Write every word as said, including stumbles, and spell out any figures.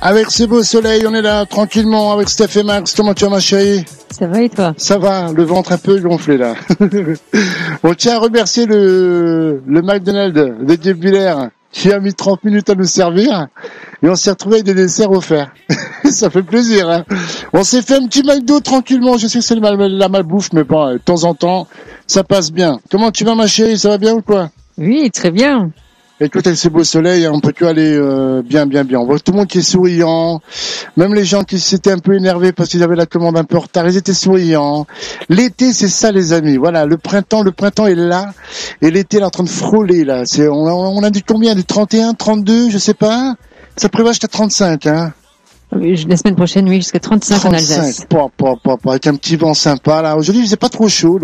Avec ce beau soleil, on est là, tranquillement, avec Steph et Max. Comment tu vas, ma chérie? Ça va et toi? Ça va, le ventre un peu gonflé, là. On tient à remercier le, le McDonald's de Guebwiller qui a mis trente minutes à nous servir. Et on s'est retrouvé avec des desserts offerts. Ça fait plaisir, hein. On s'est fait un petit McDo tranquillement. Je sais que c'est mal, la malbouffe, mais bon, de temps en temps, ça passe bien. Comment tu vas, ma chérie? Ça va bien ou quoi? Oui, très bien. Écoute, avec ce beau soleil, on peut que aller euh, bien, bien, bien. On voit tout le monde qui est souriant. Même les gens qui s'étaient un peu énervés parce qu'ils avaient la commande un peu en retard, ils étaient souriants. L'été, c'est ça, les amis. Voilà, le printemps, le printemps est là. Et l'été, il est en train de frôler, là. C'est, on, on a dit combien? Du trente et un, trente-deux, je sais pas. Ça prévoit jusqu'à trente-cinq, hein. La semaine prochaine, oui, jusqu'à trente-cinq en Alsace. trente-cinq, pop, pop, pop, avec un petit vent sympa, là. Aujourd'hui, il faisait pas trop chaud.